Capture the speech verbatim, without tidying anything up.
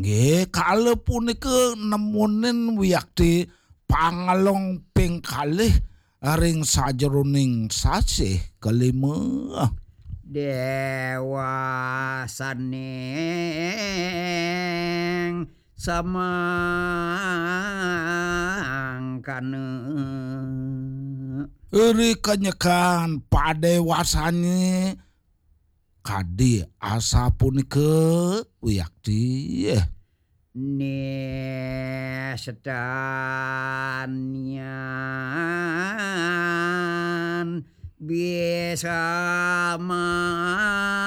Nggih, kalih punika nemunin wiyakti pangalong ping kalih ring sajroning sasih kelima. Dewasaning samangkana Eri kanyekan padewasane kadi asa punika wiyakti. ne sedanian bisa